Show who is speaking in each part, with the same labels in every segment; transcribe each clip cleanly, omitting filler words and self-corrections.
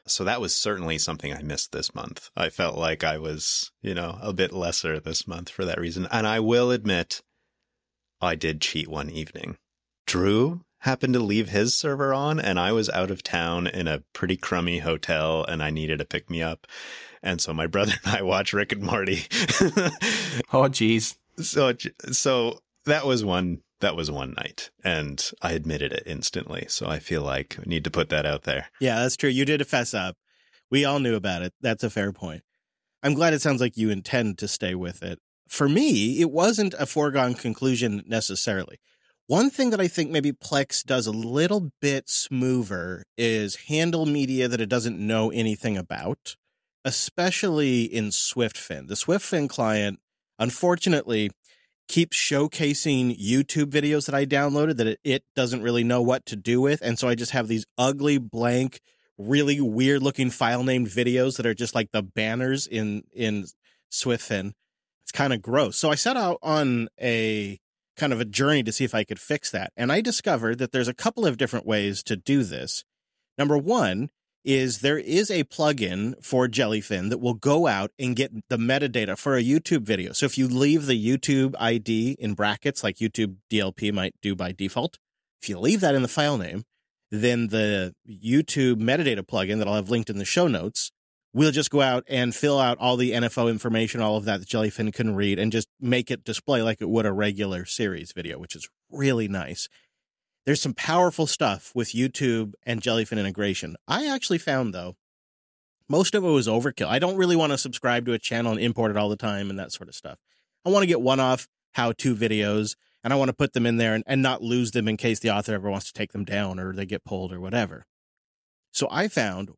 Speaker 1: So that was certainly something I missed this month. I felt like I was, a bit lesser this month for that reason. And I will admit, I did cheat one evening. Drew happened to leave his server on, and I was out of town in a pretty crummy hotel, and I needed to pick me up. And so my brother and I watched Rick and Morty.
Speaker 2: Oh, geez.
Speaker 1: So that was one night, and I admitted it instantly. So I feel like I need to put that out there.
Speaker 3: Yeah, that's true. You did fess up. We all knew about it. That's a fair point. I'm glad it sounds like you intend to stay with it. For me, it wasn't a foregone conclusion necessarily. One thing that I think maybe Plex does a little bit smoother is handle media that it doesn't know anything about, especially in SwiftFin. The SwiftFin client, unfortunately, keeps showcasing YouTube videos that I downloaded that it doesn't really know what to do with. And so I just have these ugly, blank, really weird looking file named videos that are just like the banners in SwiftFin. It's kind of gross. So I set out on a kind of a journey to see if I could fix that. And I discovered that there's a couple of different ways to do this. Number one is there is a plugin for Jellyfin that will go out and get the metadata for a YouTube video. So if you leave the YouTube ID in brackets, like YouTube DLP might do by default, if you leave that in the file name, then the YouTube metadata plugin that I'll have linked in the show notes will just go out and fill out all the NFO information, all of that Jellyfin can read, and just make it display like it would a regular series video, which is really nice. There's some powerful stuff with YouTube and Jellyfin integration. I actually found, though, most of it was overkill. I don't really want to subscribe to a channel and import it all the time and that sort of stuff. I want to get one-off how-to videos, and I want to put them in there and not lose them in case the author ever wants to take them down or they get pulled or whatever. So I found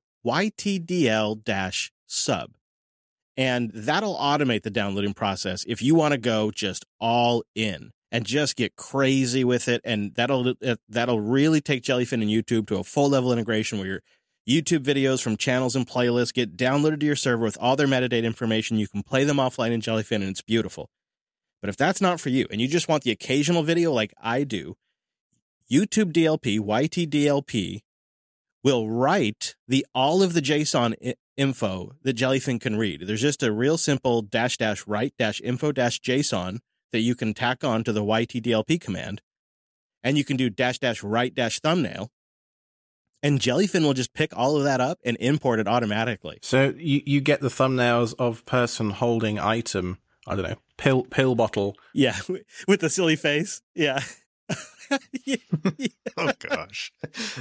Speaker 3: YTDL-sub, and that'll automate the downloading process if you want to go just all in and just get crazy with it. And that'll really take Jellyfin and YouTube to a full level integration where your YouTube videos from channels and playlists get downloaded to your server with all their metadata information. You can play them offline in Jellyfin, and it's beautiful. But if that's not for you and you just want the occasional video like I do, YouTube DLP, YTDLP, will write all of the JSON info that Jellyfin can read. There's just a real simple --write--info-JSON that you can tack on to the YTDLP command, and you can do --write--thumbnail, and Jellyfin will just pick all of that up and import it automatically.
Speaker 2: So you get the thumbnails of person holding item, I don't know, pill bottle.
Speaker 3: Yeah, with the silly face. Yeah.
Speaker 1: Yeah. Oh, gosh.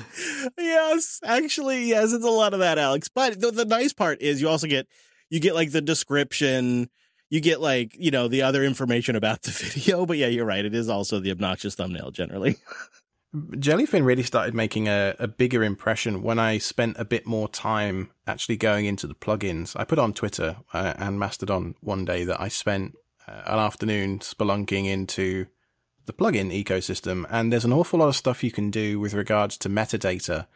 Speaker 3: Yes, actually, yes, it's a lot of that, Alex. But the nice part is you also get like the description, you get like, the other information about the video. But yeah, you're right. It is also the obnoxious thumbnail generally.
Speaker 2: Jellyfin really started making a bigger impression when I spent a bit more time actually going into the plugins. I put on Twitter and Mastodon one day that I spent an afternoon spelunking into the plugin ecosystem, and there's an awful lot of stuff you can do with regards to metadata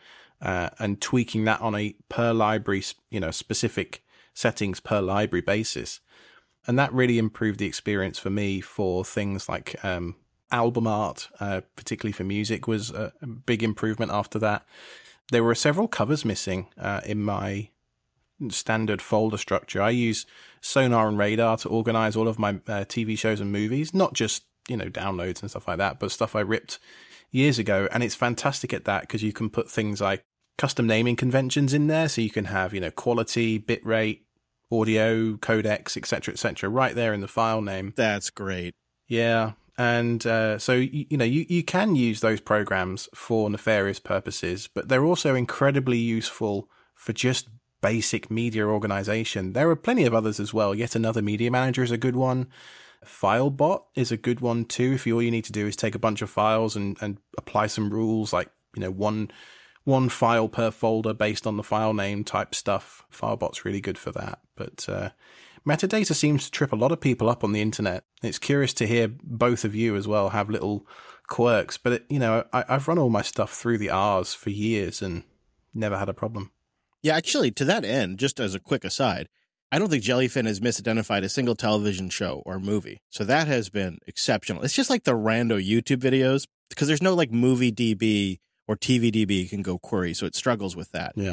Speaker 2: and tweaking that on a per library, specific settings per library basis. And that really improved the experience for me for things like album art, particularly for music, was a big improvement after that. There were several covers missing in my standard folder structure. I use Sonar and Radar to organize all of my TV shows and movies, not just downloads and stuff like that, but stuff I ripped years ago. And it's fantastic at that because you can put things like custom naming conventions in there. So you can have, quality, bitrate, audio, codecs, etc., right there in the file name.
Speaker 3: That's great.
Speaker 2: Yeah. And so, you can use those programs for nefarious purposes, but they're also incredibly useful for just basic media organization. There are plenty of others as well. Yet Another Media Manager is a good one. FileBot is a good one too. If all you need to do is take a bunch of files and apply some rules, like, one file per folder based on the file name type stuff. FileBot's really good for that. But metadata seems to trip a lot of people up on the internet. It's curious to hear both of you as well have little quirks. But, I've run all my stuff through the R's for years and never had a problem.
Speaker 3: Yeah, actually, to that end, just as a quick aside, I don't think Jellyfin has misidentified a single television show or movie. So that has been exceptional. It's just like the rando YouTube videos, because there's no like movie DB or TV DB you can go query. So it struggles with that.
Speaker 2: Yeah.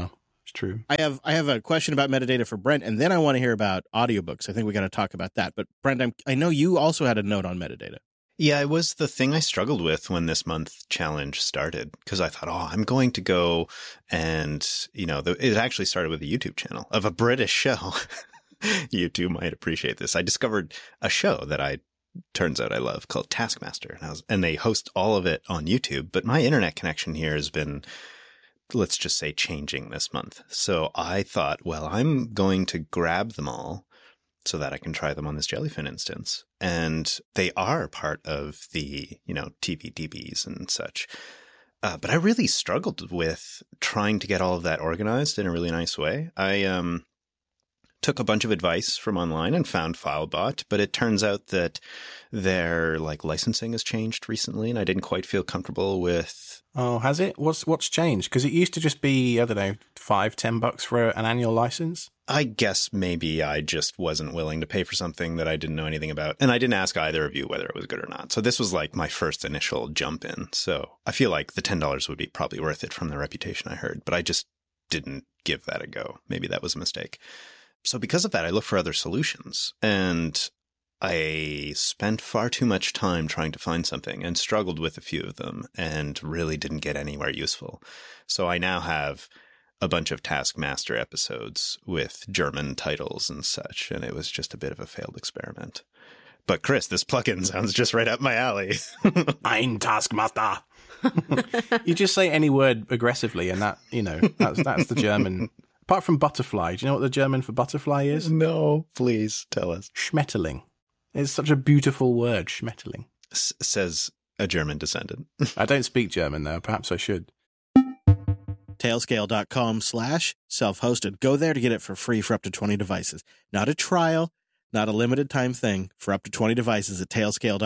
Speaker 2: It's true.
Speaker 3: I have a question about metadata for Brent, and then I want to hear about audiobooks. I think we got to talk about that. But Brent, I know you also had a note on metadata.
Speaker 1: Yeah, it was the thing I struggled with when this month challenge started, because I thought, I'm going to go and, it actually started with a YouTube channel of a British show. You too might appreciate this. I discovered a show that turns out I love called Taskmaster, and they host all of it on YouTube. But my internet connection here has been, let's just say, changing this month. So I thought, well, I'm going to grab them all so that I can try them on this Jellyfin instance. And they are part of the, TVDBs and such. But I really struggled with trying to get all of that organized in a really nice way. I took a bunch of advice from online and found FileBot, but it turns out that their licensing has changed recently, and I didn't quite feel comfortable with.
Speaker 2: Oh, has it? What's changed? Because it used to just be, I don't know, $5-10 for an annual license.
Speaker 1: I guess maybe I just wasn't willing to pay for something that I didn't know anything about. And I didn't ask either of you whether it was good or not. So this was my first initial jump in. So I feel like the $10 would be probably worth it from the reputation I heard, but I just didn't give that a go. Maybe that was a mistake. So because of that, I looked for other solutions, and I spent far too much time trying to find something and struggled with a few of them and really didn't get anywhere useful. So I now have a bunch of Taskmaster episodes with German titles and such, and it was just a bit of a failed experiment. But Chris, this plugin sounds just right up my alley.
Speaker 2: Ein Taskmaster. You just say any word aggressively, and that, that's the German. Apart from butterfly, do you know what the German for butterfly is?
Speaker 1: No, please tell us.
Speaker 2: Schmetterling. It's such a beautiful word, Schmetterling.
Speaker 1: Says a German descendant.
Speaker 2: I don't speak German, though. Perhaps I should.
Speaker 3: Tailscale.com/self-hosted. Go there to get it for free for up to 20 devices. Not a trial, not a limited time thing. For up to 20 devices at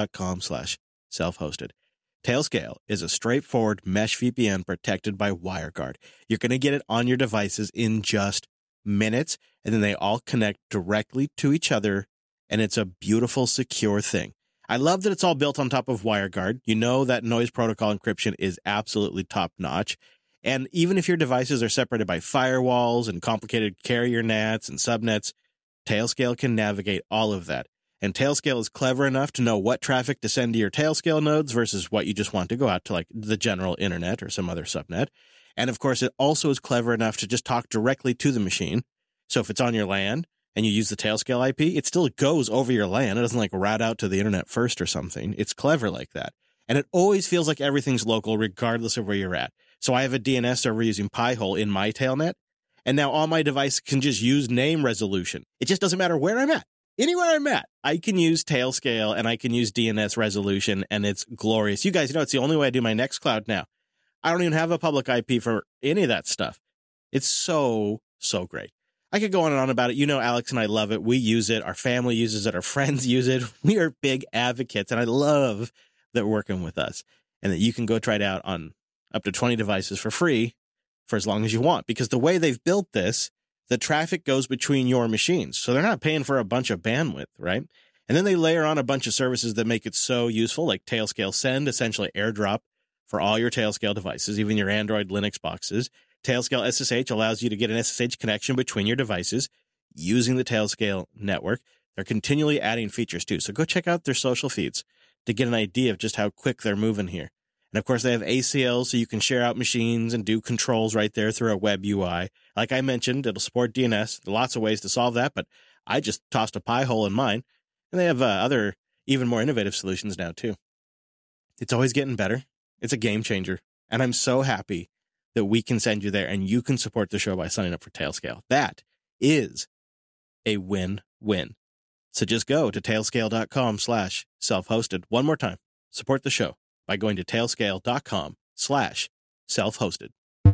Speaker 3: tailscale.com/self-hosted. Tailscale is a straightforward mesh VPN protected by WireGuard. You're going to get it on your devices in just minutes, and then they all connect directly to each other, and it's a beautiful, secure thing. I love that it's all built on top of WireGuard. You know that noise protocol encryption is absolutely top-notch. And even if your devices are separated by firewalls and complicated carrier nets and subnets, Tailscale can navigate all of that. And Tailscale is clever enough to know what traffic to send to your Tailscale nodes versus what you just want to go out to the general internet or some other subnet. And of course, it also is clever enough to just talk directly to the machine. So if it's on your LAN and you use the Tailscale IP, it still goes over your LAN. It doesn't route out to the internet first or something. It's clever like that. And it always feels like everything's local regardless of where you're at. So I have a DNS server using Pi-hole in my Tailnet, and now all my devices can just use name resolution. It just doesn't matter where I'm at. Anywhere I'm at, I can use Tailscale and I can use DNS resolution, and it's glorious. You guys know it's the only way I do my Nextcloud now. I don't even have a public IP for any of that stuff. It's so great. I could go on and on about it. Alex and I love it. We use it. Our family uses it. Our friends use it. We are big advocates, and I love that they're working with us and that you can go try it out on up to 20 devices for free for as long as you want. Because the way they've built this, the traffic goes between your machines. So they're not paying for a bunch of bandwidth, right? And then they layer on a bunch of services that make it so useful, like Tailscale Send, essentially AirDrop for all your Tailscale devices, even your Android Linux boxes. Tailscale SSH allows you to get an SSH connection between your devices using the Tailscale network. They're continually adding features too. So go check out their social feeds to get an idea of just how quick they're moving here. And of course, they have ACL, so you can share out machines and do controls right there through a web UI. Like I mentioned, it'll support DNS. There are lots of ways to solve that, but I just tossed a Pi-hole in mine. And they have other, even more innovative solutions now, too. It's always getting better. It's a game changer. And I'm so happy that we can send you there and you can support the show by signing up for Tailscale. That is a win-win. So just go to tailscale.com/self-hosted. One more time. Support the show by going to tailscale.com/self-hosted.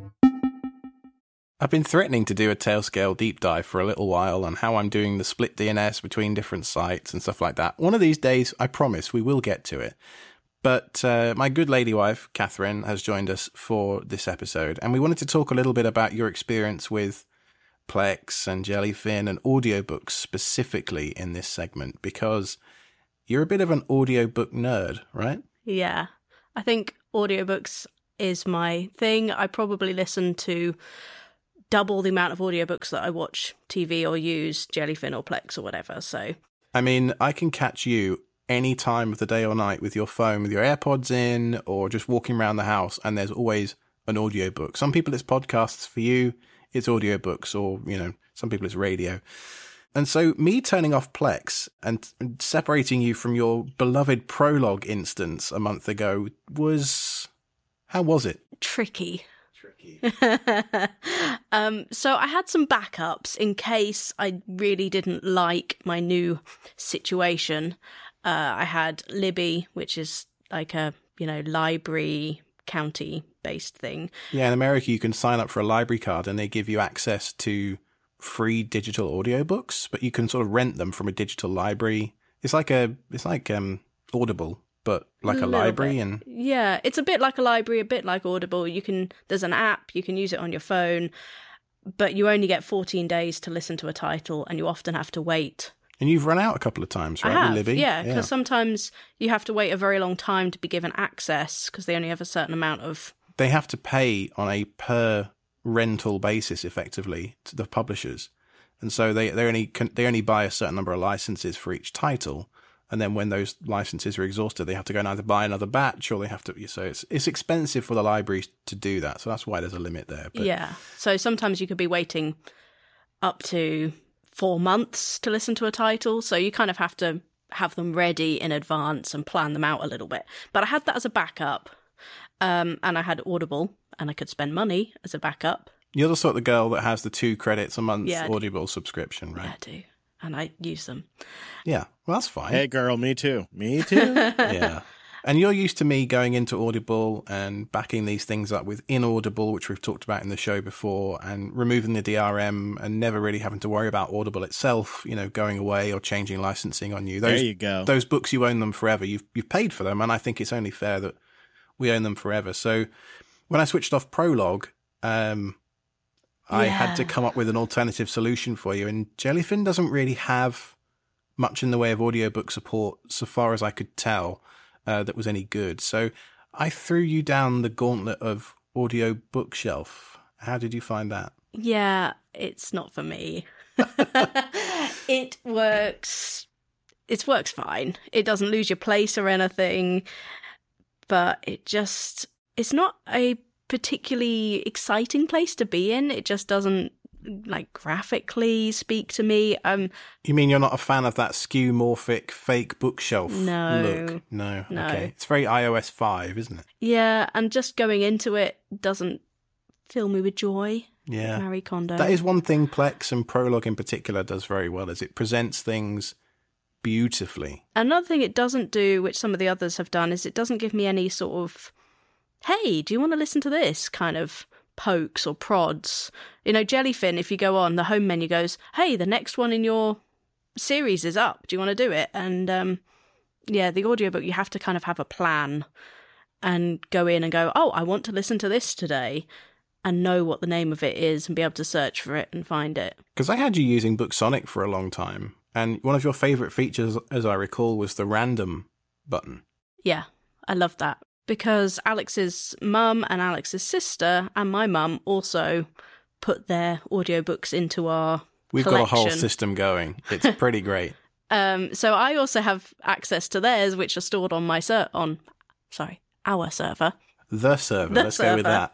Speaker 2: I've been threatening to do a Tailscale deep dive for a little while on how I'm doing the split DNS between different sites and stuff like that. One of these days, I promise, we will get to it. But my good lady wife, Catherine, has joined us for this episode, and we wanted to talk a little bit about your experience with Plex and Jellyfin and audiobooks specifically in this segment, because you're a bit of an audiobook nerd, right?
Speaker 4: Yeah. I think audiobooks is my thing. I probably listen to double the amount of audiobooks that I watch TV or use Jellyfin or Plex or whatever. So,
Speaker 2: I mean, I can catch you any time of the day or night with your phone, with your AirPods in, or just walking around the house, and there's always an audiobook. Some people it's podcasts. For you, it's audiobooks, or, you know, some people it's radio. And so me turning off Plex and separating you from your beloved Prologue instance a month ago how was it?
Speaker 4: tricky. So I had some backups in case I really didn't like my new situation. I had Libby, which is like a, you know, library county based thing.
Speaker 2: Yeah, in America you can sign up for a library card and they give you access to free digital audiobooks, but you can sort of rent them from a digital library. It's like Audible, but like a library.
Speaker 4: Bit. And yeah, it's a bit like a library, a bit like Audible. There's an app, you can use it on your phone, but you only get 14 days to listen to a title, and you often have to wait.
Speaker 2: And you've run out a couple of times, right,
Speaker 4: I have,
Speaker 2: with Libby?
Speaker 4: yeah, because sometimes you have to wait a very long time to be given access because they only have a certain amount of...
Speaker 2: They have to pay on a per rental basis, effectively, to the publishers. And so they only buy a certain number of licenses for each title. And then when those licenses are exhausted, they have to go and either buy another batch, or they have to... So it's expensive for the libraries to do that. So that's why there's a limit there. But...
Speaker 4: Yeah. So sometimes you could be waiting up to 4 months to listen to a title. So you kind of have to have them ready in advance and plan them out a little bit. But I had that as a backup. And I had Audible, and I could spend money as a backup.
Speaker 2: You're the sort of girl that has the 2 credits a month Audible subscription, right?
Speaker 4: Yeah, I do. And I use them.
Speaker 2: Yeah, well, that's fine.
Speaker 3: Hey, girl, me too. Me too.
Speaker 2: Yeah. And you're used to me going into Audible and backing these things up with Inaudible, which we've talked about in the show before, and removing the DRM and never really having to worry about Audible itself, you know, going away or changing licensing on you.
Speaker 3: There you go.
Speaker 2: Those books, you own them forever. You've paid for them, and I think it's only fair that we own them forever. So when I switched off Prologue, I had to come up with an alternative solution for you. And Jellyfin doesn't really have much in the way of audiobook support, so far as I could tell, that was any good. So I threw you down the gauntlet of audio bookshelf. How did you find that?
Speaker 4: Yeah, it's not for me. It works. It works fine. It doesn't lose your place or anything, but it's not a particularly exciting place to be in. It just doesn't, like, graphically speak to me.
Speaker 2: You mean you're not a fan of that skeuomorphic fake bookshelf
Speaker 4: look?
Speaker 2: No. Okay. It's very iOS 5, isn't it?
Speaker 4: Yeah, and just going into it doesn't fill me with joy.
Speaker 2: Yeah.
Speaker 4: Marie Kondo.
Speaker 2: That is one thing Plex and Prologue in particular does very well, is it presents things beautifully.
Speaker 4: Another thing it doesn't do, which some of the others have done, is it doesn't give me any sort of, hey, do you want to listen to this kind of pokes or prods. You know, Jellyfin, if you go on, the home menu goes, hey, the next one in your series is up. Do you want to do it? And yeah, the audiobook, you have to kind of have a plan and go in and go, oh, I want to listen to this today, and know what the name of it is and be able to search for it and find it.
Speaker 2: Because I had you using BookSonic for a long time, and one of your favourite features, as I recall, was the random button.
Speaker 4: Yeah, I love that. Because Alex's mum and Alex's sister and my mum also put their audiobooks into our
Speaker 2: We've
Speaker 4: collection.
Speaker 2: got a whole system going. It's pretty great.
Speaker 4: So I also have access to theirs, which are stored on our server.
Speaker 2: The server. Let's go with that.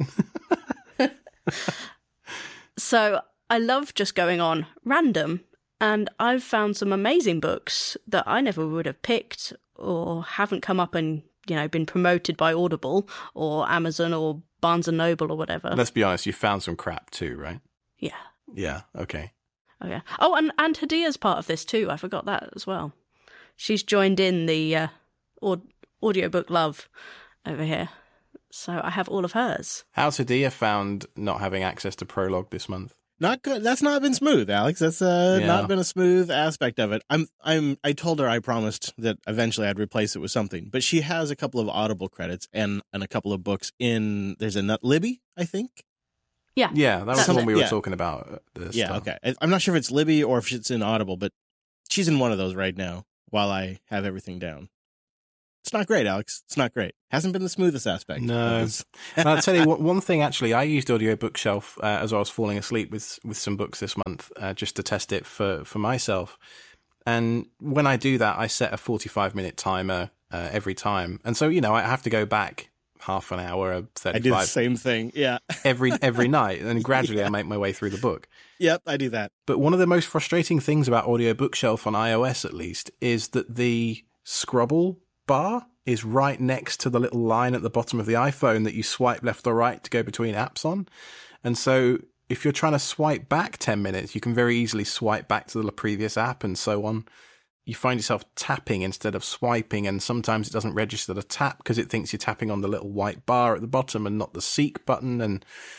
Speaker 4: So I love just going on random, and I've found some amazing books that I never would have picked or haven't come up and, you know, been promoted by Audible or Amazon or Barnes & Noble or whatever.
Speaker 2: Let's be honest, you found some crap too, right?
Speaker 4: Yeah.
Speaker 2: Yeah, okay.
Speaker 4: Okay. Oh, and Hadia's part of this too. I forgot that as well. She's joined in the audiobook love over here. So I have all of hers.
Speaker 2: How's Hadia found not having access to Prologue this month?
Speaker 3: Not good. That's not been smooth, Alex. That's not been a smooth aspect of it. I told her I promised that eventually I'd replace it with something, but she has a couple of Audible credits and a couple of books in. There's a Libby, I think.
Speaker 4: Yeah.
Speaker 2: Yeah, that was the one we were talking about at the start.
Speaker 3: Okay. I'm not sure if it's Libby or if it's in Audible, but she's in one of those right now while I have everything down. It's not great, Alex. It's not great. Hasn't been the smoothest aspect.
Speaker 2: No. And I'll tell you one thing, actually, I used Audio Bookshelf as I was falling asleep with some books this month, just to test it for myself. And when I do that, I set a 45-minute timer every time. And so, I have to go back half an hour, 35.
Speaker 3: I do the same thing, yeah.
Speaker 2: every night. And gradually I make my way through the book.
Speaker 3: Yep, I do that.
Speaker 2: But one of the most frustrating things about Audio Bookshelf on iOS, at least, is that the scrobble bar is right next to the little line at the bottom of the iPhone that you swipe left or right to go between apps on. And so if you're trying to swipe back 10 minutes, you can very easily swipe back to the previous app and so on. You find yourself tapping instead of swiping, and sometimes it doesn't register the tap because it thinks you're tapping on the little white bar at the bottom and not the seek button. And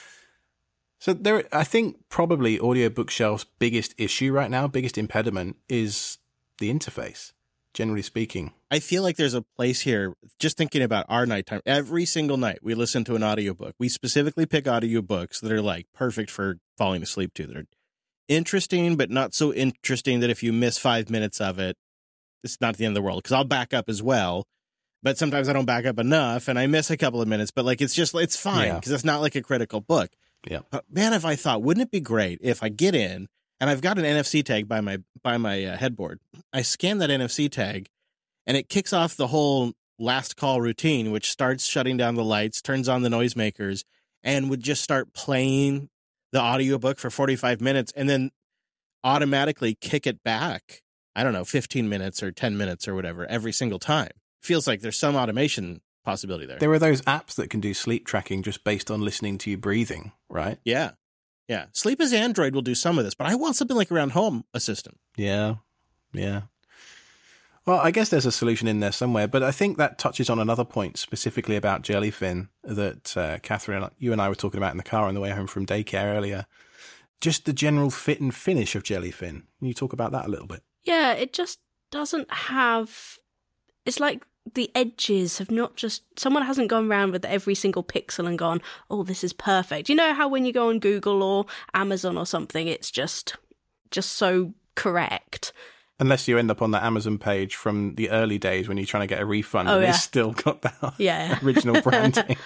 Speaker 2: so I think probably Audio Bookshelf's biggest issue right now, biggest impediment, is the interface, generally speaking.
Speaker 3: I feel like there's a place here, just thinking about our nighttime. Every single night we listen to an audiobook. We specifically pick audiobooks that are like perfect for falling asleep to. They're interesting, but not so interesting that if you miss 5 minutes of it, it's not the end of the world. Because I'll back up as well, but sometimes I don't back up enough and I miss a couple of minutes. But like, it's fine because it's not like a critical book.
Speaker 2: Yeah.
Speaker 3: But man, if I thought, wouldn't it be great if I get in and I've got an NFC tag by my headboard. I scan that NFC tag, and it kicks off the whole last call routine, which starts shutting down the lights, turns on the noisemakers, and would just start playing the audiobook for 45 minutes and then automatically kick it back, 15 minutes or 10 minutes or whatever, every single time. Feels like there's some automation possibility there.
Speaker 2: There are those apps that can do sleep tracking just based on listening to you breathing, right?
Speaker 3: Yeah. Yeah. Sleep as Android will do some of this, but I want something like Around Home Assistant.
Speaker 2: Yeah. Yeah. Well, I guess there's a solution in there somewhere, but I think that touches on another point specifically about Jellyfin that Catherine, you and I were talking about in the car on the way home from daycare earlier. Just the general fit and finish of Jellyfin. Can you talk about that a little bit?
Speaker 4: Yeah, it just doesn't have... It's like the edges have not just... Someone hasn't gone around with every single pixel and gone, oh, this is perfect. You know how when you go on Google or Amazon or something, it's just so correct.
Speaker 2: Unless you end up on the Amazon page from the early days when you're trying to get a refund and it's still got that original branding.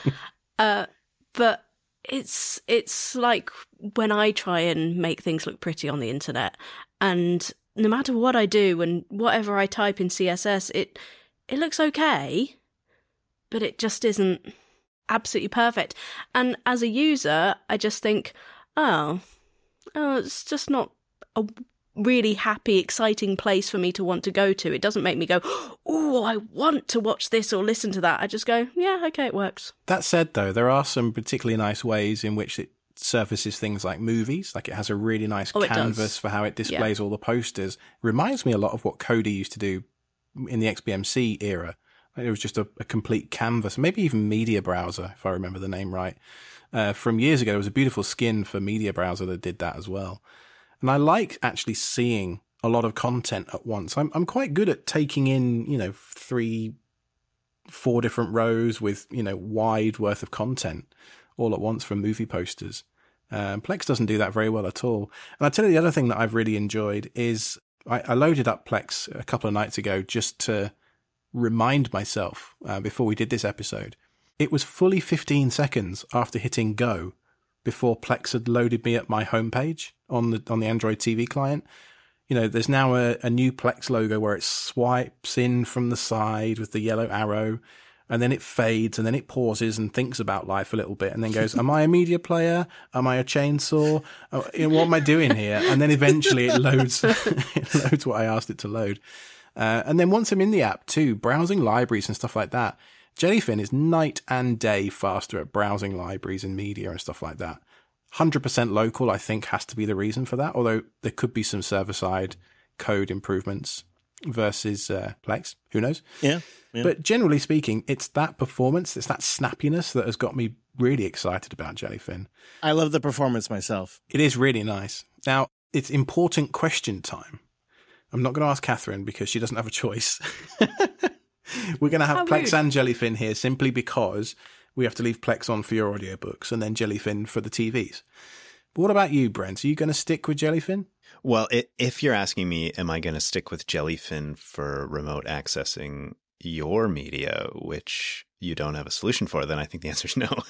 Speaker 4: But it's like when I try and make things look pretty on the internet, and no matter what I do and whatever I type in CSS, it looks okay, but it just isn't absolutely perfect. And as a user, I just think, oh, it's just not a really happy, exciting place for me to want to go to. It doesn't make me go, oh, I want to watch this or listen to that. I just go, yeah, okay, it works.
Speaker 2: That said, though, there are some particularly nice ways in which it surfaces things like movies. Like it has a really nice canvas for how it displays all the posters. Reminds me a lot of what Kodi used to do in the XBMC era. It was just a complete canvas, maybe even Media Browser, if I remember the name right. From years ago, there was a beautiful skin for Media Browser that did that as well. And I like actually seeing a lot of content at once. I'm quite good at taking in, 3-4 different rows with, wide worth of content all at once from movie posters. Plex doesn't do that very well at all. And I tell you the other thing that I've really enjoyed is I loaded up Plex a couple of nights ago just to remind myself before we did this episode. It was fully 15 seconds after hitting go before Plex had loaded me at my homepage on the Android TV client. There's now a new Plex logo where it swipes in from the side with the yellow arrow, and then it fades, and then it pauses and thinks about life a little bit, and then goes, am I a media player? Am I a chainsaw? What am I doing here? And then eventually it loads, what I asked it to load. And then once I'm in the app too, browsing libraries and stuff like that, Jellyfin is night and day faster at browsing libraries and media and stuff like that. 100% local, I think, has to be the reason for that, although there could be some server-side code improvements versus Plex. Who knows?
Speaker 3: Yeah.
Speaker 2: But generally speaking, it's that performance, it's that snappiness that has got me really excited about Jellyfin.
Speaker 3: I love the performance myself.
Speaker 2: It is really nice. Now, it's important question time. I'm not going to ask Catherine because she doesn't have a choice. We're going to have Plex and Jellyfin here simply because we have to leave Plex on for your audiobooks and then Jellyfin for the TVs. But what about you, Brent? Are you going to stick with Jellyfin?
Speaker 1: Well, if you're asking me, am I going to stick with Jellyfin for remote accessing your media, which you don't have a solution for, then I think the answer is no.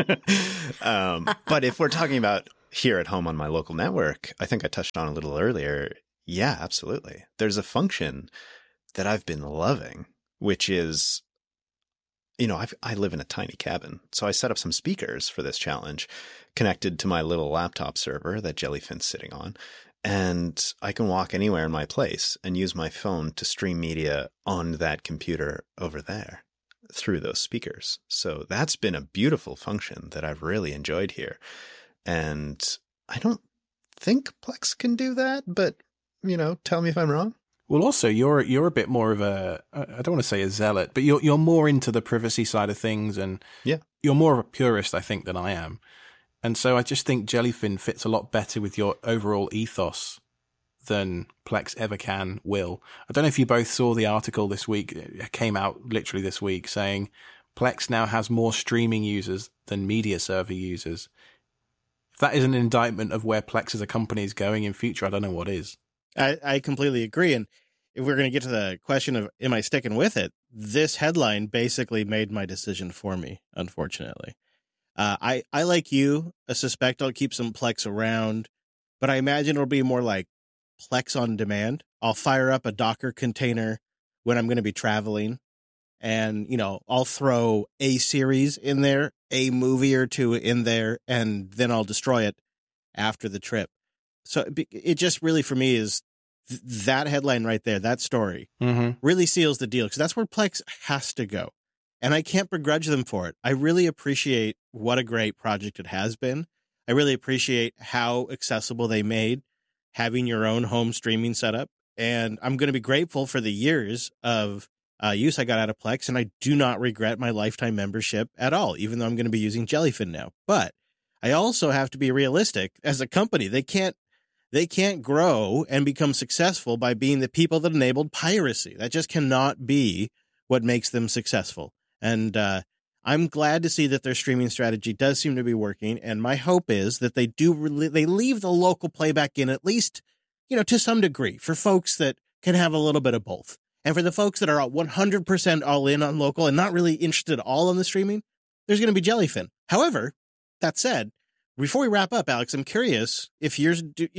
Speaker 1: But if we're talking about here at home on my local network, I think I touched on a little earlier. Yeah, absolutely. There's a function that I've been loving, which is, I live in a tiny cabin. So I set up some speakers for this challenge connected to my little laptop server that Jellyfin's sitting on. And I can walk anywhere in my place and use my phone to stream media on that computer over there through those speakers. So that's been a beautiful function that I've really enjoyed here. And I don't think Plex can do that, but, tell me if I'm wrong.
Speaker 2: Well, also, you're a bit more of a, I don't want to say a zealot, but you're more into the privacy side of things, and you're more of a purist, I think, than I am. And so I just think Jellyfin fits a lot better with your overall ethos than Plex ever will. I don't know if you both saw the article this week. It came out literally this week saying Plex now has more streaming users than media server users. If that is an indictment of where Plex as a company is going in future, I don't know what is.
Speaker 3: I completely agree. And if we're going to get to the question of, am I sticking with it? This headline basically made my decision for me, unfortunately. I like you, I suspect I'll keep some Plex around, but I imagine it'll be more like Plex on demand. I'll fire up a Docker container when I'm going to be traveling, and, I'll throw a series in there, a movie or two in there, and then I'll destroy it after the trip. So it just really, for me, is that headline right there, that story, really seals the deal, because that's where Plex has to go. And I can't begrudge them for it. I really appreciate what a great project it has been. I really appreciate how accessible they made having your own home streaming setup. And I'm going to be grateful for the years of use I got out of Plex. And I do not regret my lifetime membership at all, even though I'm going to be using Jellyfin now. But I also have to be realistic as a company. They can't grow and become successful by being the people that enabled piracy. That just cannot be what makes them successful. And I'm glad to see that their streaming strategy does seem to be working. And my hope is that they leave the local playback in, at least, to some degree, for folks that can have a little bit of both. And for the folks that are 100% all in on local and not really interested at all in the streaming, there's going to be Jellyfin. However, that said, before we wrap up, Alex, I'm curious if you're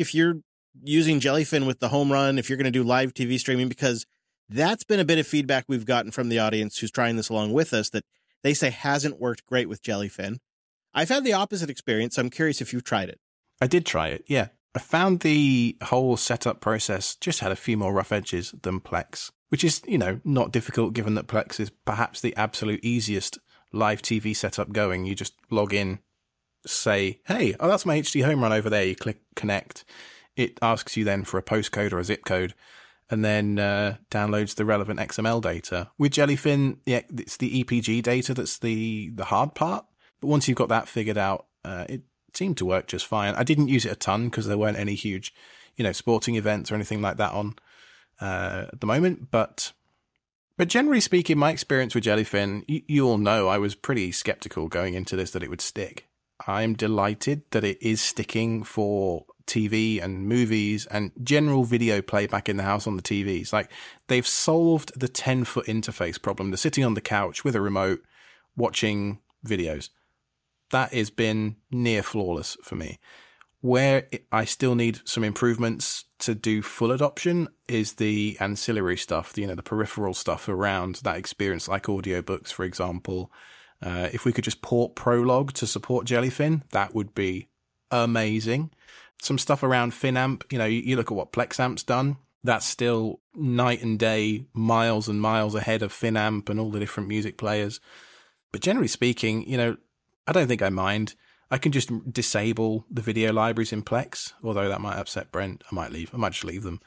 Speaker 3: using Jellyfin with the home run, if you're going to do live TV streaming, because that's been a bit of feedback we've gotten from the audience who's trying this along with us, that they say hasn't worked great with Jellyfin. I've had the opposite experience. I'm curious if you've tried it.
Speaker 2: I did try it, yeah. I found the whole setup process just had a few more rough edges than Plex, which is, not difficult given that Plex is perhaps the absolute easiest live TV setup going. You just log in, say, hey, that's my HD home run over there. You click connect. It asks you then for a postcode or a zip code, and then downloads the relevant XML data. With Jellyfin, it's the EPG data that's the hard part. But once you've got that figured out, it seemed to work just fine. I didn't use it a ton because there weren't any huge, sporting events or anything like that on at the moment. But generally speaking, my experience with Jellyfin, you all know I was pretty skeptical going into this that it would stick. I'm delighted that it is sticking for TV and movies and general video playback in the house on the TVs. Like, they've solved the 10-foot interface problem. They're sitting on the couch with a remote watching videos. That has been near flawless for me. Where I still need some improvements to do full adoption is the ancillary stuff, the peripheral stuff around that experience, like audiobooks, for example. If we could just port Prolog to support Jellyfin, that would be amazing. Some stuff around Finamp, you look at what Plexamp's done. That's still night and day, miles and miles ahead of Finamp and all the different music players. But generally speaking, I don't think I mind. I can just disable the video libraries in Plex, although that might upset Brent. I might just leave them.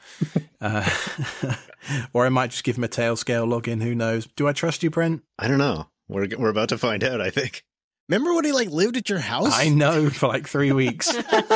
Speaker 2: Or I might just give him a Tailscale login. Who knows? Do I trust you, Brent?
Speaker 1: I don't know. We're about to find out, I think.
Speaker 3: Remember when he lived at your house?
Speaker 2: I know, for 3 weeks.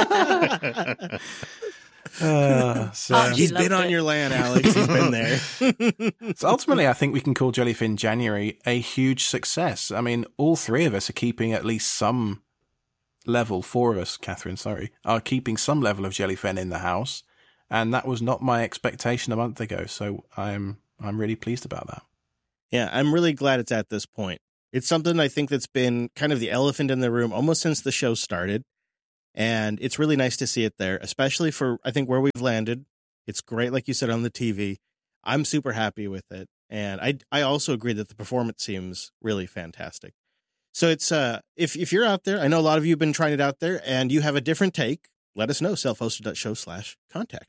Speaker 3: He's been on your land, Alex. He's been there.
Speaker 2: So ultimately, I think we can call Jellyfin January a huge success. I mean, all three of us are keeping at least some level, 4 of us, Catherine, are keeping some level of Jellyfin in the house. And that was not my expectation a month ago. So I'm really pleased about that.
Speaker 3: Yeah, I'm really glad it's at this point. It's something I think that's been kind of the elephant in the room almost since the show started. And it's really nice to see it there, especially for, I think, where we've landed. It's great, like you said, on the TV. I'm super happy with it. And I also agree that the performance seems really fantastic. So it's if you're out there, I know a lot of you have been trying it out there, and you have a different take, let us know, selfhosted.show/contact.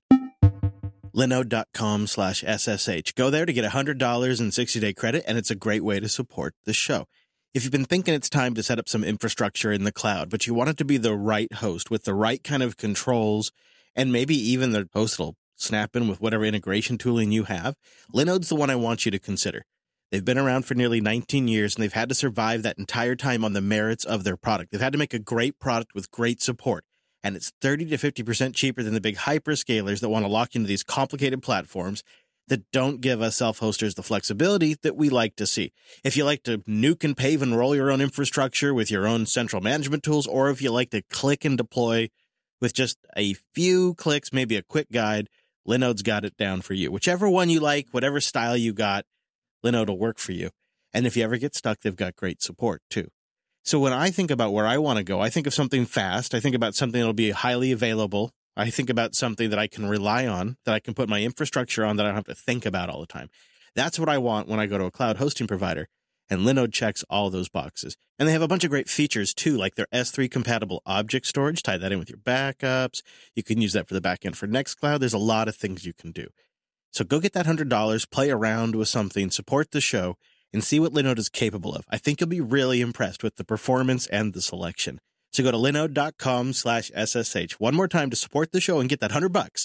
Speaker 3: Linode.com/SSH. Go there to get $100 in 60-day credit, and it's a great way to support the show. If you've been thinking it's time to set up some infrastructure in the cloud, but you want it to be the right host with the right kind of controls, and maybe even the host will snap in with whatever integration tooling you have, Linode's the one I want you to consider. They've been around for nearly 19 years, and they've had to survive that entire time on the merits of their product. They've had to make a great product with great support, and it's 30 to 50% cheaper than the big hyperscalers that want to lock into these complicated platforms that don't give us self-hosters the flexibility that we like to see. If you like to nuke and pave and roll your own infrastructure with your own central management tools, or if you like to click and deploy with just a few clicks, maybe a quick guide, Linode's got it down for you. Whichever one you like, whatever style you got, Linode will work for you. And if you ever get stuck, they've got great support too. So when I think about where I want to go, I think of something fast. I think about something that'll be highly available. I think about something that I can rely on, that I can put my infrastructure on, that I don't have to think about all the time. That's what I want when I go to a cloud hosting provider. And Linode checks all those boxes. And they have a bunch of great features too, like their S3 compatible object storage. Tie that in with your backups. You can use that for the backend for Nextcloud. There's a lot of things you can do. So go get that $100, play around with something, support the show, and see what Linode is capable of. I think you'll be really impressed with the performance and the selection. So go to linode.com/SSH one more time to support the show and get that $100.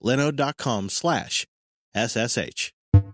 Speaker 3: Linode.com/SSH.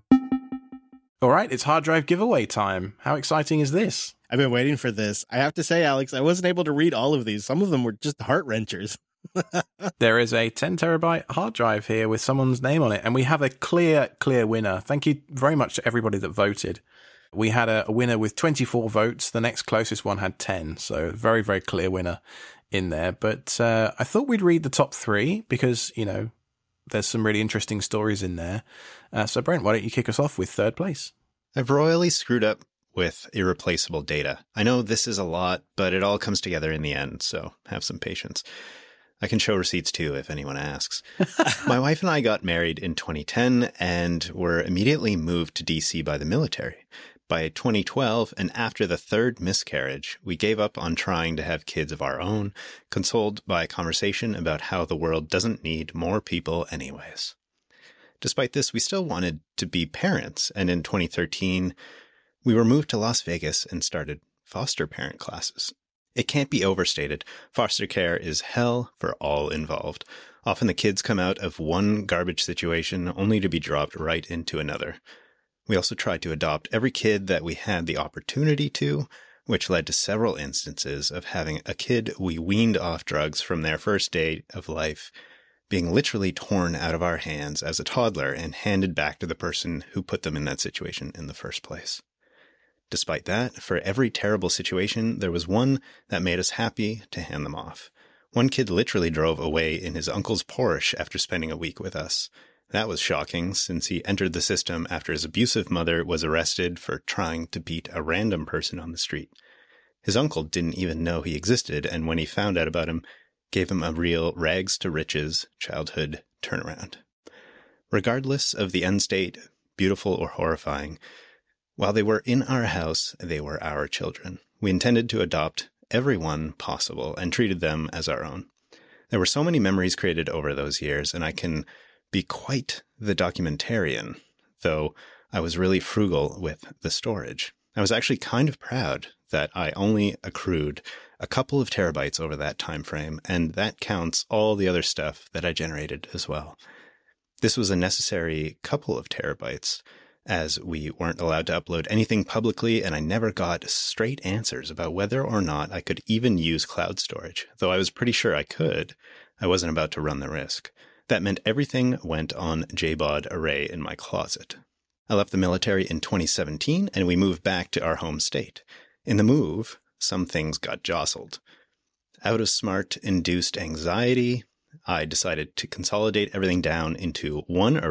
Speaker 2: All right, it's hard drive giveaway time. How exciting is this?
Speaker 3: I've been waiting for this. I have to say, Alex, I wasn't able to read all of these. Some of them were just heart-wrenchers.
Speaker 2: There is a 10 terabyte hard drive here with someone's name on it, and we have a clear winner. Thank you very much to everybody that voted. We had a winner with 24 votes. The next closest one had 10, so very, very clear winner in there. But I thought we'd read the top three because, you know, there's some really interesting stories in there. So, Brent, why don't you kick us off with third place?
Speaker 1: I've royally screwed up with irreplaceable data. I know this is a lot, but it all comes together in the end, so have some patience. I can show receipts too if anyone asks. My wife and I got married in 2010 and were immediately moved to DC by the military. By 2012, and after the third miscarriage, we gave up on trying to have kids of our own, consoled by a conversation about how the world doesn't need more people anyways. Despite this, we still wanted to be parents, and in 2013, we were moved to Las Vegas and started foster parent classes. It can't be overstated. Foster care is hell for all involved. Often the kids come out of one garbage situation only to be dropped right into another. We also tried to adopt every kid that we had the opportunity to, which led to several instances of having a kid we weaned off drugs from their first day of life being literally torn out of our hands as a toddler and handed back to the person who put them in that situation in the first place. Despite that, for every terrible situation, there was one that made us happy to hand them off. One kid literally drove away in his uncle's Porsche after spending a week with us. That was shocking, since he entered the system after his abusive mother was arrested for trying to beat a random person on the street. His uncle didn't even know he existed, and when he found out about him, gave him a real rags-to-riches childhood turnaround. Regardless of the end state, beautiful or horrifying, while they were in our house, they were our children. We intended to adopt everyone possible and treated them as our own. There were so many memories created over those years, and I can be quite the documentarian, though I was really frugal with the storage. I was actually kind of proud that I only accrued a couple of terabytes over that time frame, and that counts all the other stuff that I generated as well. This was a necessary couple of terabytes, as we weren't allowed to upload anything publicly, and I never got straight answers about whether or not I could even use cloud storage. Though I was pretty sure I could, I wasn't about to run the risk. That meant everything went on JBOD array in my closet. I left the military in 2017, and we moved back to our home state. In the move, some things got jostled. Out of smart-induced anxiety, I decided to consolidate everything down into one array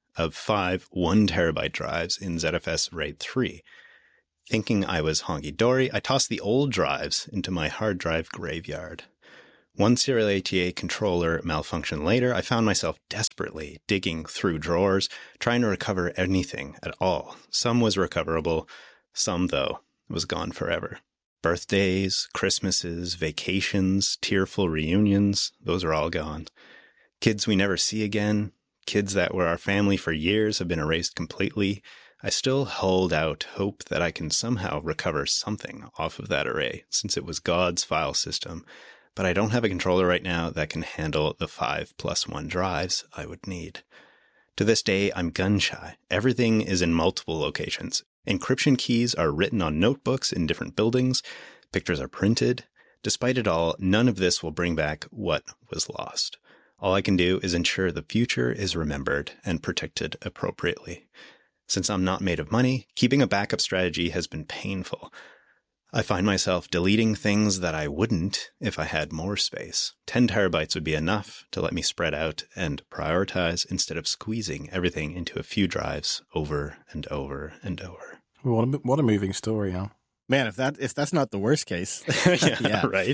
Speaker 1: of 5 1TB drives in ZFS RAID 3. Thinking I was honky-dory, I tossed the old drives into my hard drive graveyard. One Serial ATA controller malfunction later, I found myself desperately digging through drawers, trying to recover anything at all. Some was recoverable, some, though, was gone forever. Birthdays, Christmases, vacations, tearful reunions, those are all gone. Kids we never see again, kids that were our family for years have been erased completely. I still hold out hope that I can somehow recover something off of that array, since it was God's file system. But I don't have a controller right now that can handle the 5+1 drives I would need. To this day, I'm gun-shy. Everything is in multiple locations. Encryption keys are written on notebooks in different buildings. Pictures are printed. Despite it all, none of this will bring back what was lost. All I can do is ensure the future is remembered and protected appropriately. Since I'm not made of money, keeping a backup strategy has been painful. I find myself deleting things that I wouldn't if I had more space. 10 terabytes would be enough to let me spread out and prioritize instead of squeezing everything into a few drives over and over and over.
Speaker 2: What a moving story, Al.
Speaker 3: Man, if that's not the worst case.
Speaker 1: Yeah, right?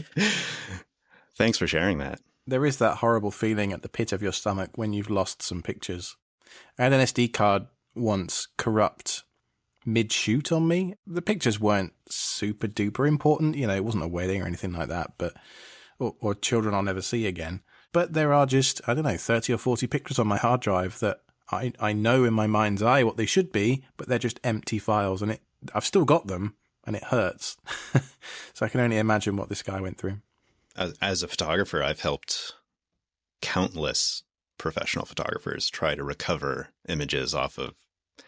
Speaker 1: Thanks for sharing that.
Speaker 2: There is that horrible feeling at the pit of your stomach when you've lost some pictures. I had an SD card once corrupt mid-shoot on me. The pictures weren't super duper important. You know, it wasn't a wedding or anything like that, but or children I'll never see again. But there are just, 30 or 40 pictures on my hard drive that I know in my mind's eye what they should be, but they're just empty files, and I've still got them, and it hurts. So I can only imagine what this guy went through.
Speaker 1: As a photographer, I've helped countless professional photographers try to recover images off of,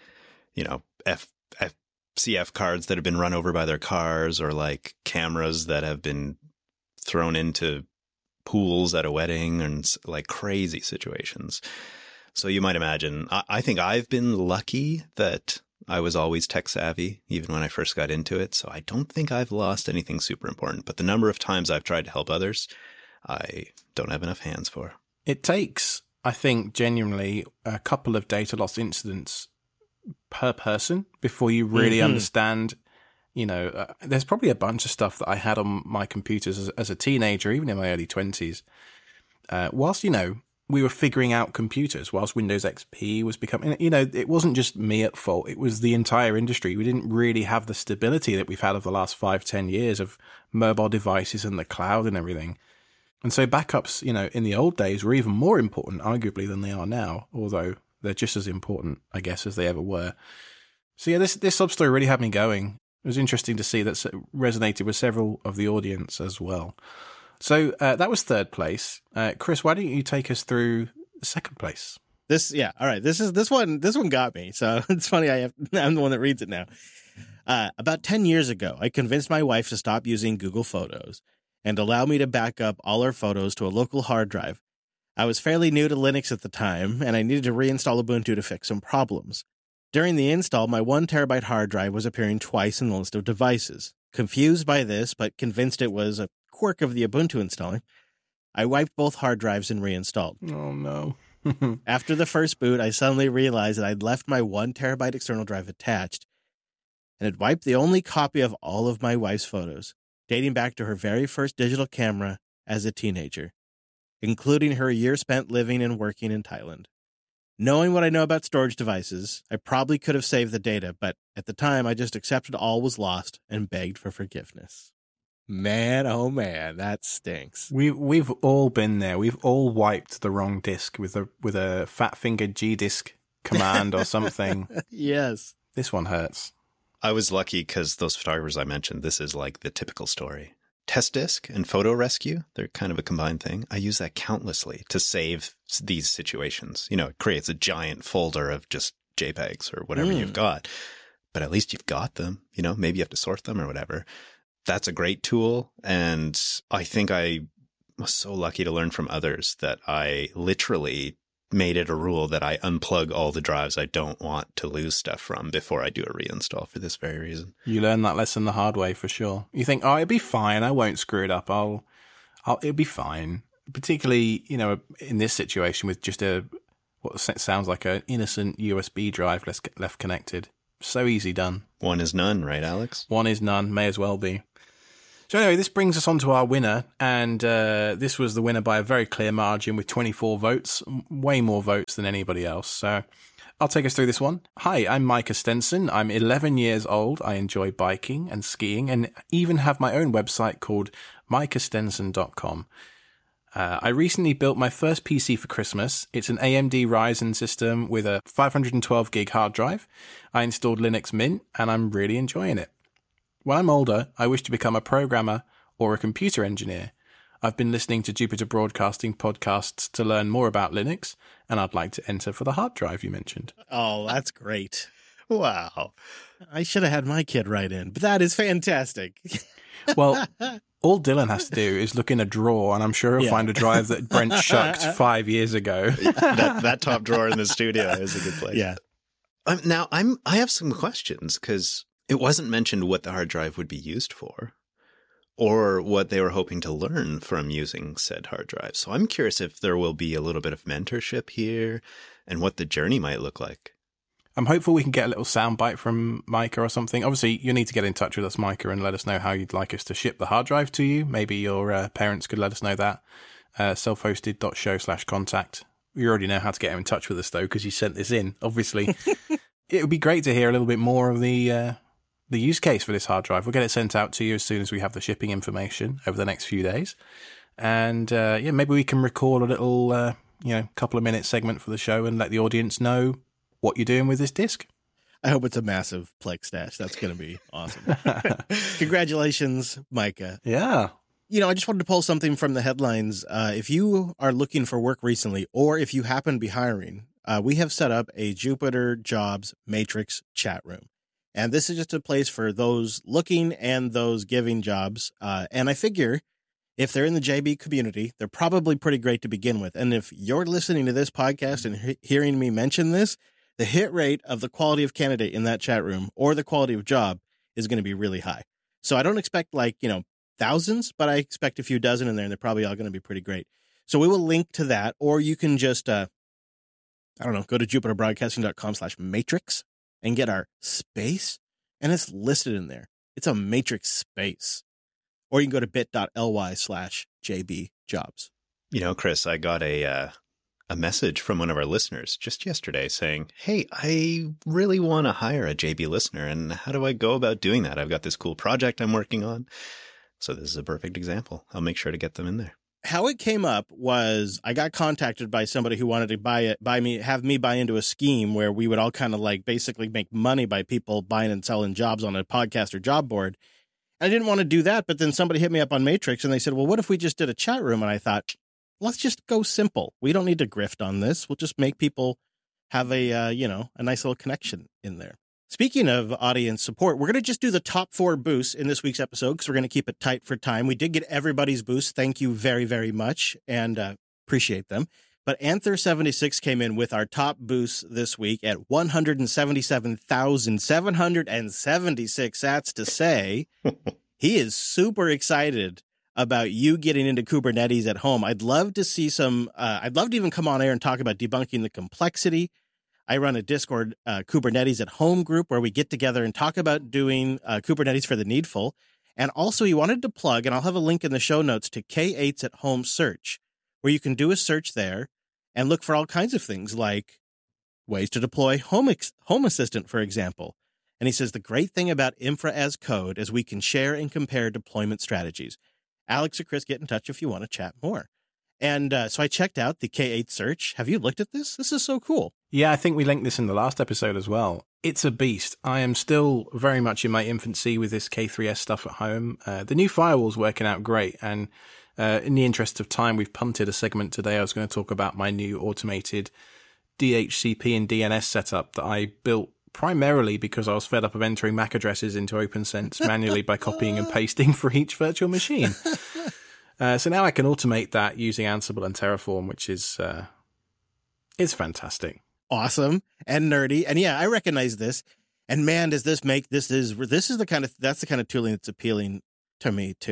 Speaker 1: CF cards that have been run over by their cars, or like cameras that have been thrown into pools at a wedding, and like crazy situations. So you might imagine, I think I've been lucky that I was always tech savvy, even when I first got into it. So I don't think I've lost anything super important, but the number of times I've tried to help others, I don't have enough hands for.
Speaker 2: It takes, I think, genuinely a couple of data loss incidents per person before you really understand. There's probably a bunch of stuff that I had on my computers as a teenager, even in my early 20s. Whilst, we were figuring out computers, whilst Windows XP was becoming, it wasn't just me at fault. It was the entire industry. We didn't really have the stability that we've had over the last 5-10 years of mobile devices and the cloud and everything. And so backups, in the old days were even more important, arguably, than they are now, although they're just as important, I guess, as they ever were. So yeah, this sub-story really had me going. It was interesting to see that it resonated with several of the audience as well. So that was third place. Chris, why don't you take us through second place?
Speaker 3: All right. This one got me. So it's funny. I'm the one that reads it now. About 10 years ago, I convinced my wife to stop using Google Photos and allow me to back up all our photos to a local hard drive. I was fairly new to Linux at the time, and I needed to reinstall Ubuntu to fix some problems. During the install, my 1 terabyte hard drive was appearing twice in the list of devices. Confused by this, but convinced it was a quirk of the Ubuntu installer, I wiped both hard drives and reinstalled.
Speaker 2: Oh, no.
Speaker 3: After the first boot, I suddenly realized that I'd left my 1 terabyte external drive attached, and had wiped the only copy of all of my wife's photos, dating back to her very first digital camera as a teenager, including her year spent living and working in Thailand. Knowing what I know about storage devices, I probably could have saved the data, but at the time I just accepted all was lost and begged for forgiveness. Man, oh man, that stinks.
Speaker 2: We've all been there. We've all wiped the wrong disk with a fat-fingered G-disk command or something.
Speaker 3: Yes.
Speaker 2: This one hurts.
Speaker 1: I was lucky because those photographers I mentioned, this is like the typical story. Test Disk and Photo Rescue, they're kind of a combined thing. I use that countlessly to save these situations. It creates a giant folder of just JPEGs or whatever you've got. But at least you've got them. Maybe you have to sort them or whatever. That's a great tool. And I think I was so lucky to learn from others that I literally made it a rule that I unplug all the drives I don't want to lose stuff from before I do a reinstall for this very reason.
Speaker 2: You learn that lesson the hard way for sure. You think, it'll be fine. I won't screw it up. It'll be fine. Particularly, in this situation with just what sounds like an innocent USB drive left connected. So easy done.
Speaker 1: One is none, right, Alex?
Speaker 2: One is none, may as well be. So anyway, this brings us on to our winner, and this was the winner by a very clear margin with 24 votes, way more votes than anybody else. So I'll take us through this one. Hi, I'm Micah Stenson. I'm 11 years old. I enjoy biking and skiing and even have my own website called micahstenson.com. I recently built my first PC for Christmas. It's an AMD Ryzen system with a 512 gig hard drive. I installed Linux Mint and I'm really enjoying it. When I'm older, I wish to become a programmer or a computer engineer. I've been listening to Jupiter Broadcasting podcasts to learn more about Linux, and I'd like to enter for the hard drive you mentioned.
Speaker 3: Oh, that's great.
Speaker 1: Wow.
Speaker 3: I should have had my kid write in, but that is fantastic.
Speaker 2: Well, all Dylan has to do is look in a drawer, and I'm sure he'll find a drive that Brent shucked 5 years ago.
Speaker 1: that top drawer in the studio is a good place.
Speaker 3: Yeah.
Speaker 1: Now, I have some questions because it wasn't mentioned what the hard drive would be used for, or what they were hoping to learn from using said hard drive. So I'm curious if there will be a little bit of mentorship here and what the journey might look like.
Speaker 2: I'm hopeful we can get a little soundbite from Micah or something. Obviously, you need to get in touch with us, Micah, and let us know how you'd like us to ship the hard drive to you. Maybe your parents could let us know that. selfhosted.show/contact. You already know how to get in touch with us, though, because you sent this in, obviously. It would be great to hear a little bit more of the use case for this hard drive. We'll get it sent out to you as soon as we have the shipping information over the next few days. And maybe we can record a little, couple of minute segment for the show and let the audience know what you're doing with this disc.
Speaker 3: I hope it's a massive Plex stash. That's going to be awesome. Congratulations, Micah.
Speaker 2: Yeah.
Speaker 3: I just wanted to pull something from the headlines. If you are looking for work recently, or if you happen to be hiring, we have set up a Jupiter Jobs Matrix chat room. And this is just a place for those looking and those giving jobs. And I figure if they're in the JB community, they're probably pretty great to begin with. And if you're listening to this podcast and hearing me mention this, the hit rate of the quality of candidate in that chat room or the quality of job is going to be really high. So I don't expect thousands, but I expect a few dozen in there, and they're probably all going to be pretty great. So we will link to that, or you can just, go to jupiterbroadcasting.com/matrix and get our space, and it's listed in there. It's a matrix space. Or you can go to bit.ly/jbjobs.
Speaker 1: Chris, I got a message from one of our listeners just yesterday saying, hey, I really want to hire a JB listener, and how do I go about doing that? I've got this cool project I'm working on. So this is a perfect example. I'll make sure to get them in there.
Speaker 3: How it came up was I got contacted by somebody who wanted to have me buy into a scheme where we would all kind of basically make money by people buying and selling jobs on a podcast or job board. I didn't want to do that, but then somebody hit me up on Matrix and they said, well, what if we just did a chat room? And I thought, let's just go simple. We don't need to grift on this. We'll just make people have a nice little connection in there. Speaking of audience support, we're going to just do the top 4 boosts in this week's episode because we're going to keep it tight for time. We did get everybody's boosts. Thank you very, very much, and appreciate them. But Anther76 came in with our top boosts this week at 177,776. That's to say, he is super excited about you getting into Kubernetes at home. I'd love to see I'd love to even come on air and talk about debunking the complexity. I run a Discord Kubernetes at home group where we get together and talk about doing Kubernetes for the needful. And also he wanted to plug, and I'll have a link in the show notes, to K8's at Home Search, where you can do a search there and look for all kinds of things like ways to deploy Home Assistant, for example. And he says the great thing about Infra as Code is we can share and compare deployment strategies. Alex or Chris, get in touch if you want to chat more. And so I checked out the K8 search. Have you looked at this? This is so cool.
Speaker 2: Yeah, I think we linked this in the last episode as well. It's a beast. I am still very much in my infancy with this K3S stuff at home. The new firewall's working out great. And in the interest of time, we've punted a segment today. I was going to talk about my new automated DHCP and DNS setup that I built primarily because I was fed up of entering MAC addresses into OpenSense manually by copying and pasting for each virtual machine. So now I can automate that using Ansible and Terraform, which is it's fantastic.
Speaker 3: Awesome and nerdy. And yeah, I recognize this. And man, does this make that's the kind of tooling that's appealing to me too.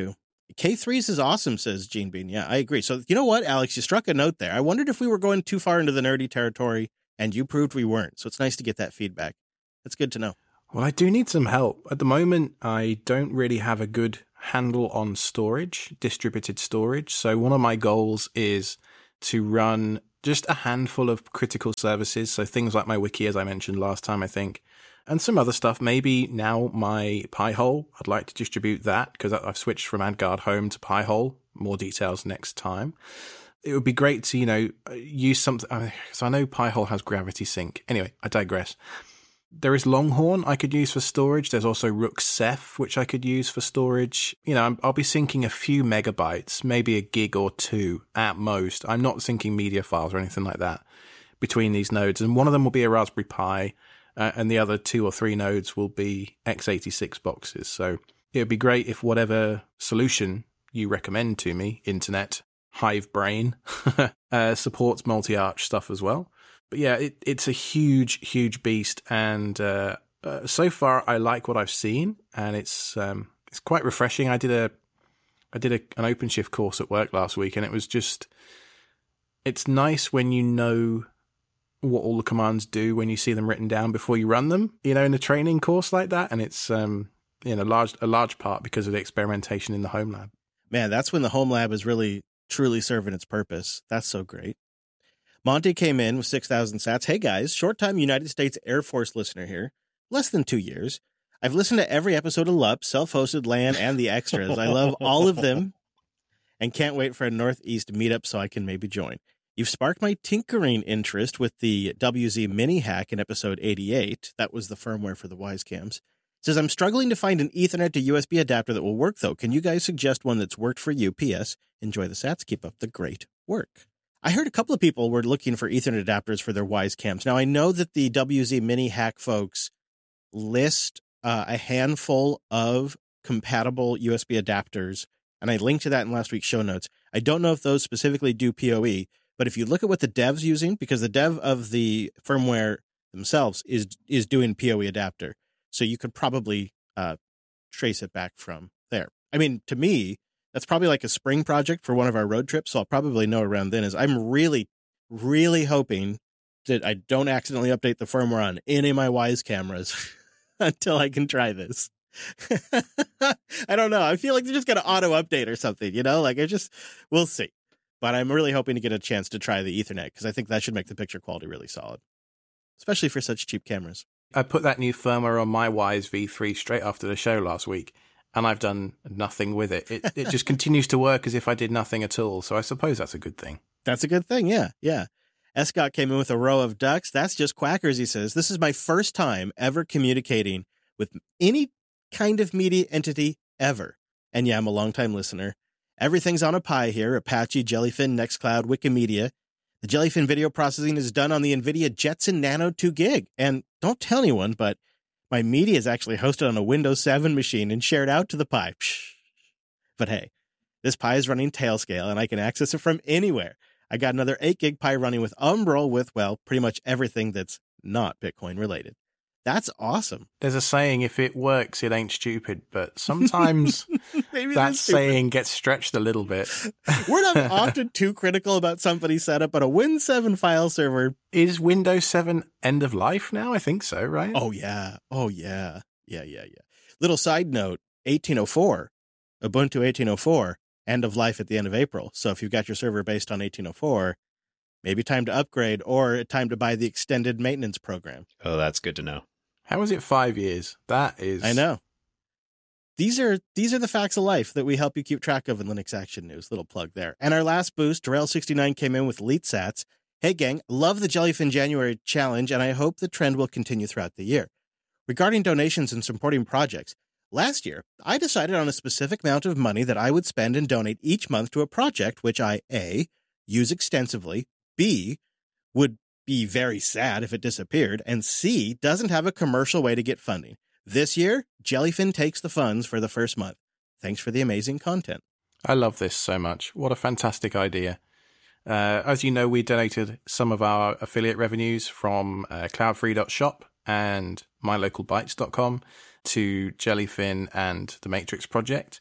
Speaker 3: K3s is awesome, says Gene Bean. Yeah, I agree. So you know what, Alex, you struck a note there. I wondered if we were going too far into the nerdy territory, and you proved we weren't. So it's nice to get that feedback. That's good to know.
Speaker 2: Well, I do need some help. At the moment, I don't really have a good handle on storage, distributed storage. So one of my goals is to run just a handful of critical services. So things like my wiki, as I mentioned last time, I think, and some other stuff. Maybe now my Pi-hole, I'd like to distribute that because I've switched from AdGuard Home to Pi-hole. More details next time. It would be great to, use something. Because I know Pi-hole has Gravity Sync. Anyway, I digress. There is Longhorn I could use for storage. There's also Rook Ceph, which I could use for storage. I'll be syncing a few megabytes, maybe a gig or two at most. I'm not syncing media files or anything like that between these nodes. And one of them will be a Raspberry Pi, and the other 2 or 3 nodes will be x86 boxes. So it would be great if whatever solution you recommend to me, Internet, Hive Brain, supports multi-arch stuff as well. But yeah, it's a huge, huge beast, and so far I like what I've seen, and it's quite refreshing. I did an OpenShift course at work last week, and it was it's nice when you know what all the commands do when you see them written down before you run them, in a training course like that, and it's a large part because of the experimentation in the home lab.
Speaker 3: Man, that's when the home lab is really truly serving its purpose. That's so great. Monty came in with 6,000 sats. Hey guys, short-time United States Air Force listener here. Less than 2 years. I've listened to every episode of LUP, self-hosted LAN, and the extras. I love all of them and can't wait for a Northeast meetup so I can maybe join. You've sparked my tinkering interest with the WZ mini hack in episode 88. That was the firmware for the Wisecams. Says, I'm struggling to find an Ethernet to USB adapter that will work, though. Can you guys suggest one that's worked for you? P.S. Enjoy the sats. Keep up the great work. I heard a couple of people were looking for Ethernet adapters for their Wisecams. Now, I know that the WZ Mini Hack folks list a handful of compatible USB adapters, and I linked to that in last week's show notes. I don't know if those specifically do PoE, but if you look at what the dev's using, because the dev of the firmware themselves is doing PoE adapter, so you could probably trace it back from there. I mean, to me, that's probably like a spring project for one of our road trips, so I'll probably know around then. I'm really, really hoping that I don't accidentally update the firmware on any of my Wise cameras until I can try this. I don't know. I feel like they're just going to auto-update or something, we'll see. But I'm really hoping to get a chance to try the Ethernet, because I think that should make the picture quality really solid, especially for such cheap cameras.
Speaker 2: I put that new firmware on my Wise V3 straight after the show last week, and I've done nothing with it. It just continues to work as if I did nothing at all. So I suppose that's a good thing.
Speaker 3: That's a good thing, yeah. Escott came in with a row of ducks. That's just quackers, he says. This is my first time ever communicating with any kind of media entity ever. And yeah, I'm a longtime listener. Everything's on a Pi here. Apache, Jellyfin, Nextcloud, Wikimedia. The Jellyfin video processing is done on the NVIDIA Jetson Nano 2 gig. And don't tell anyone, but my media is actually hosted on a Windows 7 machine and shared out to the Pi. But hey, this Pi is running Tailscale, and I can access it from anywhere. I got another 8 gig Pi running with Umbrel with, well, pretty much everything that's not Bitcoin related. That's awesome.
Speaker 2: There's a saying, if it works, it ain't stupid. But sometimes that saying gets stretched a little bit.
Speaker 3: We're not often too critical about somebody's setup, but a Win 7 file server.
Speaker 2: Is Windows 7 end of life now? I think so, right?
Speaker 3: Oh, yeah. Yeah. Little side note, 1804, Ubuntu 1804, end of life at the end of April. So if you've got your server based on 1804, maybe time to upgrade or time to buy the extended maintenance program.
Speaker 1: Oh, that's good to know.
Speaker 2: How is it 5 years? That is...
Speaker 3: I know. These are the facts of life that we help you keep track of in Linux Action News. Little plug there. And our last boost, Darrell69 came in with Elite Sats. Hey, gang, love the Jellyfin January challenge, and I hope the trend will continue throughout the year. Regarding donations and supporting projects, last year, I decided on a specific amount of money that I would spend and donate each month to a project which I, A, use extensively, B, would be very sad if it disappeared, and C, doesn't have a commercial way to get funding. This year, Jellyfin takes the funds for the first month. Thanks for the amazing content.
Speaker 2: I love this so much. What a fantastic idea. As you know, we donated some of our affiliate revenues from cloudfree.shop and mylocalbytes.com to Jellyfin and the Matrix Project.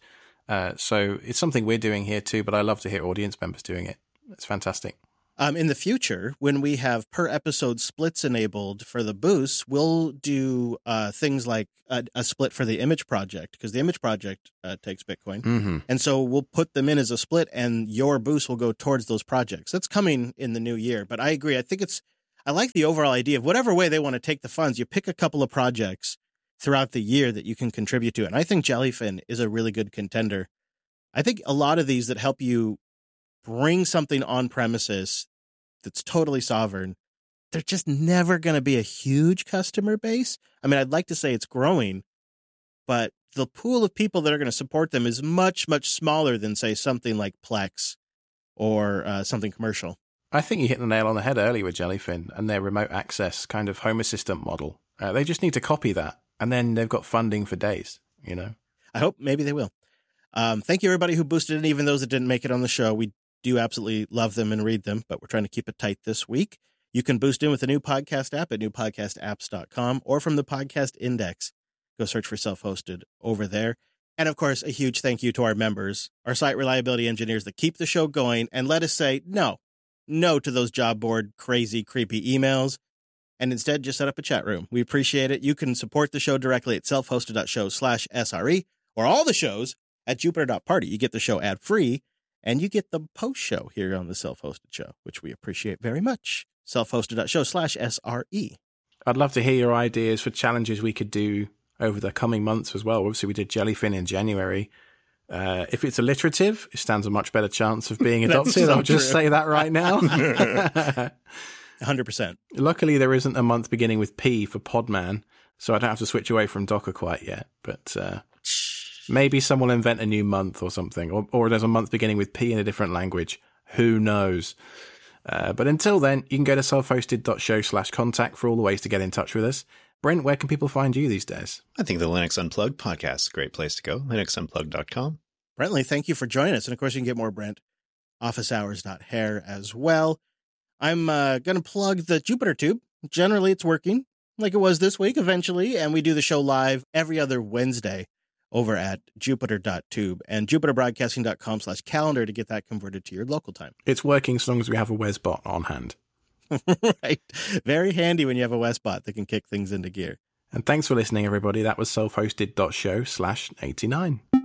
Speaker 2: So it's something we're doing here too, but I love to hear audience members doing it. It's fantastic.
Speaker 3: In the future, when we have per episode splits enabled for the boosts, we'll do things like a split for the image project, because the image project takes Bitcoin.
Speaker 2: Mm-hmm.
Speaker 3: And so we'll put them in as a split, and your boost will go towards those projects. That's coming in the new year. But I agree. I like the overall idea of whatever way they want to take the funds. You pick a couple of projects throughout the year that you can contribute to. And I think Jellyfin is a really good contender. I think a lot of these that help you bring something on premises that's totally sovereign, they're just never going to be a huge customer base. I mean, I'd like to say it's growing, but the pool of people that are going to support them is much, much smaller than, say, something like Plex or something commercial.
Speaker 2: I think you hit the nail on the head earlier with Jellyfin and their remote access kind of Home Assistant model. They just need to copy that, and then they've got funding for days, you know?
Speaker 3: I hope maybe they will. Thank you, everybody who boosted it, even those that didn't make it on the show. We do absolutely love them and read them, but we're trying to keep it tight this week. You can boost in with the new podcast app at newpodcastapps.com or from the podcast index. Go search for Self-Hosted over there. And of course, a huge thank you to our members, our site reliability engineers that keep the show going and let us say no to those job board, crazy, creepy emails, and instead just set up a chat room. We appreciate it. You can support the show directly at selfhosted.show/SRE or all the shows at Jupiter.party. You get the show ad-free, and you get the post-show here on the Self-Hosted Show, which we appreciate very much. Selfhosted.show/SRE.
Speaker 2: I'd love to hear your ideas for challenges we could do over the coming months as well. Obviously, we did Jellyfin in January. If it's alliterative, it stands a much better chance of being adopted. I'll just say that right now.
Speaker 3: 100%.
Speaker 2: Luckily, there isn't a month beginning with P for Podman, so I don't have to switch away from Docker quite yet. But maybe someone will invent a new month or something, or there's a month beginning with P in a different language. Who knows? But until then, you can go to selfhosted.show/contact for all the ways to get in touch with us. Brent, where can people find you these days?
Speaker 1: I think the Linux Unplugged podcast is a great place to go. linuxunplugged.com.
Speaker 3: Brentley, thank you for joining us. And of course, you can get more Brent, officehours.hair as well. I'm going to plug the Jupiter Tube. Generally, it's working like it was this week eventually. And we do the show live every other Wednesday over at jupiter.tube and jupiterbroadcasting.com/calendar to get that converted to your local time.
Speaker 2: It's working as long as we have a Wesbot on hand.
Speaker 3: Right. Very handy when you have a Wesbot that can kick things into gear.
Speaker 2: And thanks for listening, everybody. That was selfhosted.show/89.